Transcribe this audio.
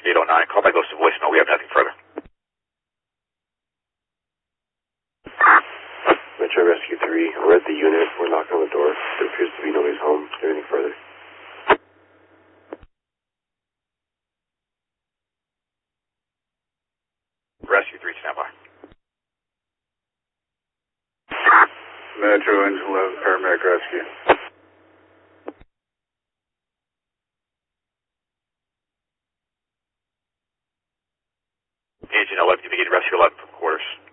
809. Call by goes to voicemail. We have nothing further. Metro Rescue 3, we're at the unit. We're knocking on the door. There appears to be nobody's home. Is there anything further? Rescue 3, stand by. Metro Engine 11, Paramedic Rescue. Agent 11, you begin rescue 11 from quarters.